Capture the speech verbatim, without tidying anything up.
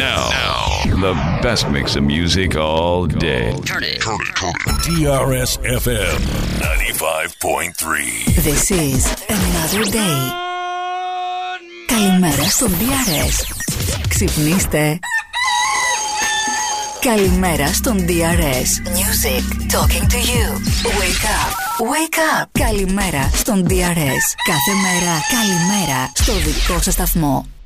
Now, the best mix of music all day. Turn it. Turn it. Turn it. T R S F M ninety-five point three. This is another day. Καλημέρα στον ντι αρ ες. Ξυπνήστε. Καλημέρα στον ντι αρ ες. Music talking to you. Wake up. Wake up. Καλημέρα στον ντι αρ ες. Κάθε μέρα καλημέρα στο δικό σας σταθμό.